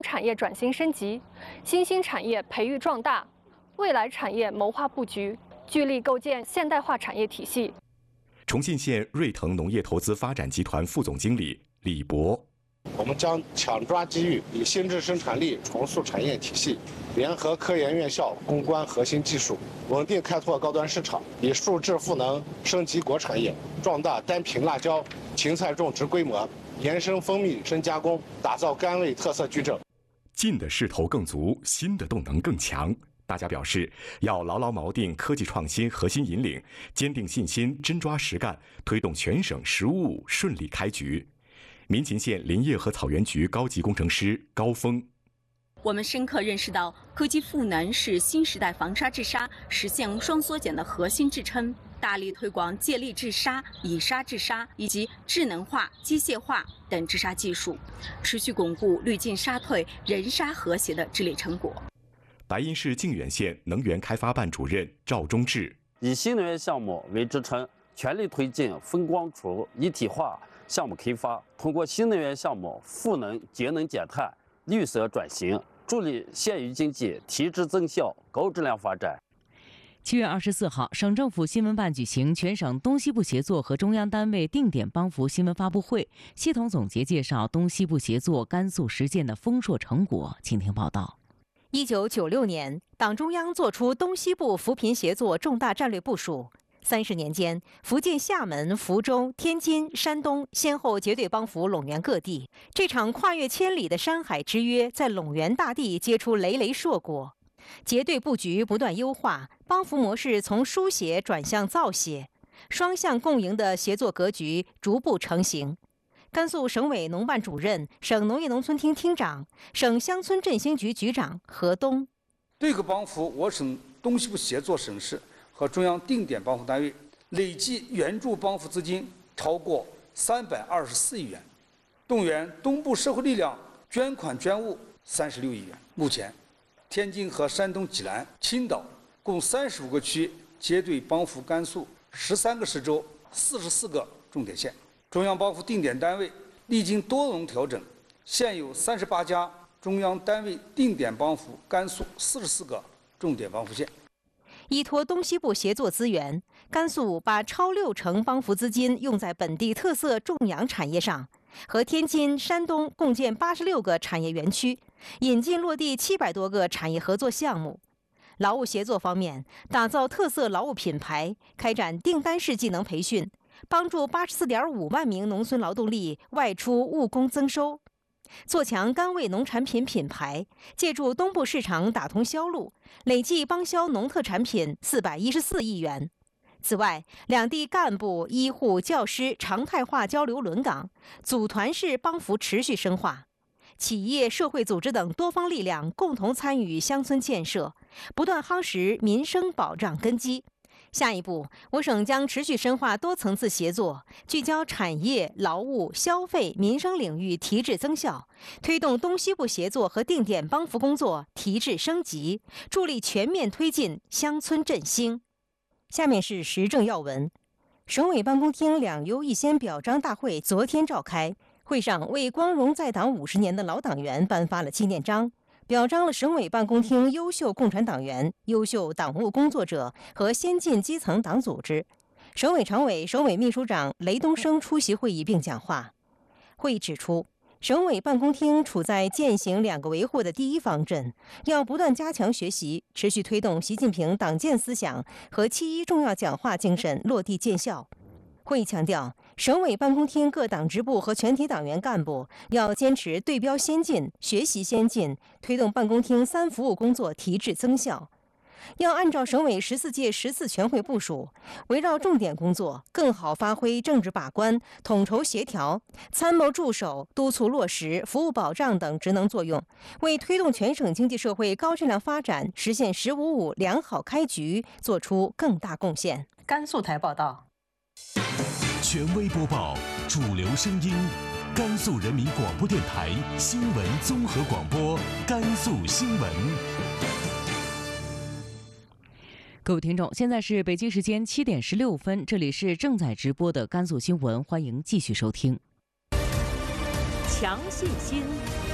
产业转型升级，新兴产业培育壮大，未来产业谋划布局，聚力构建现代化产业体系。 重庆县瑞腾农业投资发展集团副总经理李博。 我们将抢抓机遇，以新质生产力重塑产业体系，联合科研院校攻关核心技术，稳定开拓高端市场，以数质赋能升级国产业，壮大单品辣椒、芹菜种植规模，延伸蜂蜜深加工，打造甘味特色矩阵。 进的势头更足，新的动能更强。大家表示，要牢牢锚定科技创新核心引领，坚定信心，真抓实干，推动全省“十五五”顺利开局。民勤县林业和草原局高级工程师高峰。 我们深刻认识到，科技赋能是新时代防沙治沙实现双缩减的核心支撑，大力推广借力治沙、以沙治沙以及智能化、机械化等治沙技术，持续巩固绿净沙退、人沙和谐的治理成果。 白银市靖远县能源开发办主任赵忠志： 以新能源项目为支撑，全力推进风光储一体化项目开发，通过新能源项目赋能节能减碳、绿色转型，助力县域经济提质增效、高质量发展。 7月24号，省政府新闻办举行全省东西部协作和中央单位定点帮扶新闻发布会，系统总结介绍东西部协作甘肃实践的丰硕成果。请听报道。 1996年，党中央作出东西部扶贫协作重大战略部署。30年间，福建厦门、福州、天津、山东先后结对帮扶陇源各地。这场跨越千里的山海之约，在陇源大地结出累累硕果。结对布局不断优化，帮扶模式从书写转向造写，双向共赢的协作格局逐步成型。甘肃省委农办主任、省农业农村厅厅长、省乡村振兴局局长何东。 对口帮扶我省东西部协作省市和中央定点帮扶单位累计援助帮扶资金超过324亿元，动员东部社会力量捐款捐物36亿元。目前，天津和山东济南、青岛共35个区结对帮扶甘肃13个市州、44个重点县。中央帮扶定点单位历经多轮调整，现有38家中央单位定点帮扶甘肃44个重点帮扶县。 依托东西部协作资源，甘肃把超60%帮扶资金用在本地特色种养产业上，和天津、山东共建86个产业园区，引进落地700多个产业合作项目。劳务协作方面，打造特色劳务品牌，开展订单式技能培训，帮助84.5万名农村劳动力外出务工增收。做强甘味农产品品牌，借助东部市场打通销路，累计帮销农特产品414亿元。此外，两地干部、医护、教师常态化交流轮岗，组团式帮扶持续深化。企业、社会组织等多方力量共同参与乡村建设，不断夯实民生保障根基。下一步，我省将持续深化多层次协作，聚焦产业、劳务、消费、民生领域提质增效，推动东西部协作和定点帮扶工作提质升级，助力全面推进乡村振兴。下面是时政要闻。省委办公厅两优一先表彰大会昨天召开，会上为光荣在党50年的老党员颁发了纪念章，表彰了省委办公厅优秀共产党员、优秀党务工作者和先进基层党组织。省委常委、省委秘书长雷东升出席会议并讲话。会议指出，省委办公厅处在践行2个维护的第一方阵，要不断加强学习，持续推动习近平党建思想和7·1重要讲话精神落地见效。会议强调，省委办公厅各党支部和全体党员干部要坚持对标先进、学习先进，推动办公厅3服务工作提质增效。要按照省委14届14全会部署，围绕重点工作，更好发挥政治把关、统筹协调、参谋助手、督促落实、服务保障等职能作用，为推动全省经济社会高质量发展、实现“十五五”良好开局做出更大贡献。甘肃台报道。 权威播报，主流声音，甘肃人民广播电台新闻综合广播，甘肃新闻。 各位听众，现在是北京时间7点16分，这里是正在直播的甘肃新闻，欢迎继续收听。 强信心。